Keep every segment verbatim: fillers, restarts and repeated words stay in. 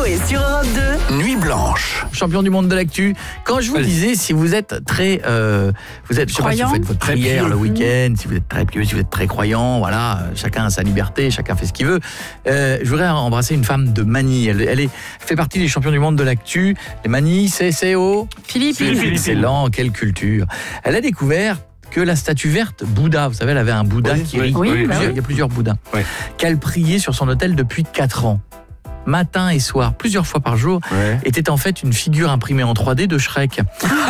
Coé sur Europe deux. Nuit blanche. Champion du monde de l'actu. Quand je vous disais, si vous êtes très, euh, vous êtes, je sais pas si vous faites votre prière le week-end, si vous êtes très pieux, si vous êtes très croyant, voilà, chacun a sa liberté, chacun fait ce qu'il veut. Euh, je voudrais embrasser une femme de Manille. Elle, elle est, fait partie des champions du monde de l'actu. Les Manille, c'est c'est au Philippines. Excellent, quelle culture. Elle a découvert que la statue verte Bouddha, vous savez, elle avait un Bouddha oui, qui oui, rit. oui, il, y a bah plusieurs, oui. il y a plusieurs Bouddhas. Oui. Qu'elle priait sur son hôtel depuis quatre ans. Matin et soir, plusieurs fois par jour, Ouais. était en fait une figure imprimée en trois D de Shrek.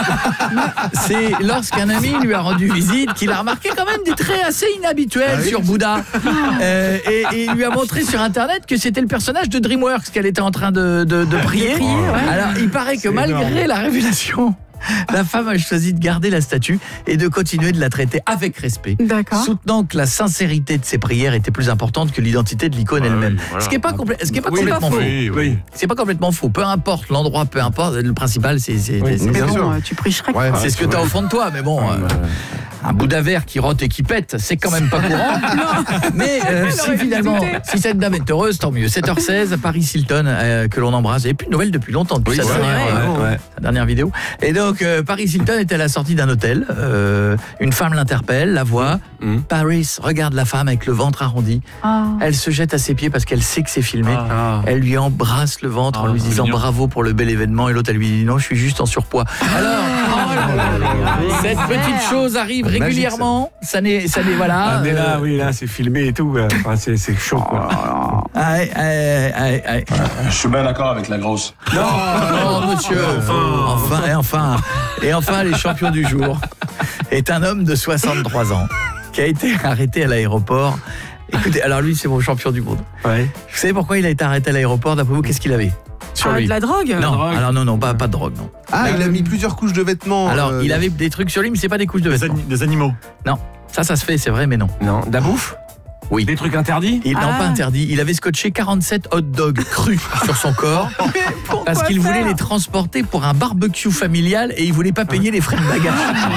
C'est lorsqu'un ami lui a rendu visite qu'il a remarqué quand même des traits assez inhabituels Ah oui. sur Bouddha. Euh, et, et il lui a montré sur internet que c'était le personnage de DreamWorks qu'elle était en train de, de, de prier. prier, ouais. Alors il paraît que malgré énorme. la révélation, la femme a choisi de garder la statue et de continuer de la traiter avec respect, D'accord. soutenant que la sincérité de ses prières était plus importante que l'identité de l'icône Ah elle-même. oui, voilà. Ce qui n'est pas, complè- ce qui est pas Oui, complètement faux. Oui, oui. C'est pas complètement faux. Peu importe l'endroit, peu importe. Le principal, c'est c'est- Oui, c'est- Mais bien bon, sûr. euh, tu pries Shrek. Ouais, quoi. c'est ce que tu as au fond de toi. Mais bon, euh, un Bouddha vert qui rote et qui pète, c'est quand même pas courant. Mais euh, si aurait finalement, pu douter. si cette dame est heureuse, tant mieux. sept heures seize, Paris Hilton, euh, que l'on embrasse. Il n'y a plus de nouvelles depuis longtemps, depuis Oui, sa, c'est dernière, vrai, euh, ouais, ouais. sa dernière vidéo. Et donc, euh, Paris Hilton était à la sortie d'un hôtel. Euh, une femme l'interpelle, la voit. Mhm. Paris regarde la femme avec le ventre arrondi. Ah. Elle se jette à ses pieds parce qu'elle sait que c'est filmé. Ah. Elle lui embrasse le ventre en Ah, lui disant mignon. bravo pour le bel événement et l'autre elle lui dit non, je suis juste en surpoids. Alors, oh là là là là, cette petite chose arrive Magique, régulièrement. Ça n'est, ça n'est voilà. Ah, mais là, euh, oui, là, c'est filmé et tout. euh, Enfin, c'est, c'est chaud, quoi. aïe, aïe, aïe, aïe. Je suis bien d'accord avec la grosse. Non, non, monsieur. Enfin, et enfin, et enfin, les champions du jour est un homme de soixante-trois ans qui a été arrêté à l'aéroport. Écoutez, alors lui, c'est mon champion du monde. Ouais. Vous savez pourquoi il a été arrêté à l'aéroport? D'après vous, qu'est-ce qu'il avait sur Ah, lui? de la drogue. Non, drogue. alors non, non, pas, pas de drogue, non. Ah, il a mis plusieurs couches de vêtements. Alors, euh, il avait des trucs sur lui, mais c'est pas des couches de Des, vêtements. ani- des animaux. Non, ça, ça se fait, c'est vrai, mais non. Non, de la bouffe? Oui. Des trucs interdits? Il, non, Ah. pas interdit. Il avait scotché quarante-sept hot dogs crus sur son corps parce qu'il voulait les transporter pour un barbecue familial et il voulait pas payer les frais de bagage.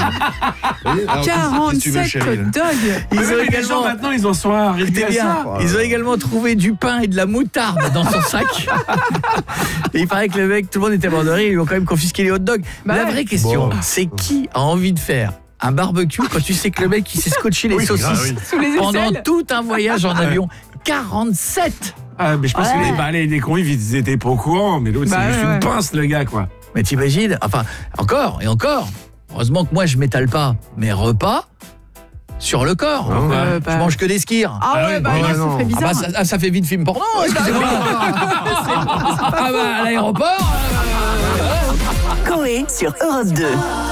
oui, alors, qu'est-ce que tu veux, quarante-sept chérie, là hot dogs. Ils ont Mais les gens, également, maintenant, ils en sont arrivés écoutez à bien, ça. ils ont également trouvé du pain et de la moutarde dans son sac. Et il paraît que le mec, tout le monde était mort de rire, ils lui ont quand même confisqué les hot dogs. Bah la ouais. vraie question, Bon. c'est qui a envie de faire un barbecue quand tu sais que le mec il s'est scotché les Oui, saucisses ah oui. Sous les pendant aisselles. tout un voyage en avion? quarante-sept. Ah, mais je pense Ouais. que les, bah, les, les convives, ils étaient pas au courant. Mais l'autre, Bah c'est juste ouais, une ouais. pince, le gars, quoi. Mais t'imagines, enfin, encore et encore. Heureusement que moi je m'étale pas mes repas sur le corps. Ah ouais. Euh, Je bah- mange que des skirs. Ah ouais, bah Ah là, ouais, ça non. fait Ah bizarre. bah ça, ah, ça fait vite film porno, excusez-moi. Ah bah à l'aéroport. Coé sur Europe deux.